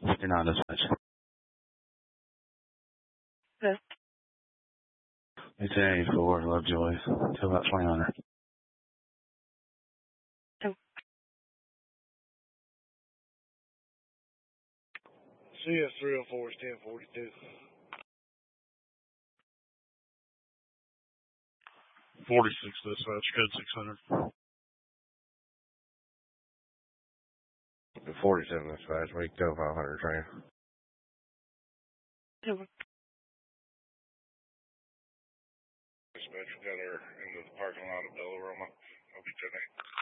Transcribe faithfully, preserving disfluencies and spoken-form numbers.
You're not as much. Yes. It's an eighty-four, Lovejoy. Till about twenty hundred. Oh. C S three oh four is ten forty-two. forty-six dispatch, code six hundred. forty-seven dispatch, make go five hundred train. Oh. Dispatch, we got her into the parking lot of Bella Roma. I'll be ten eight.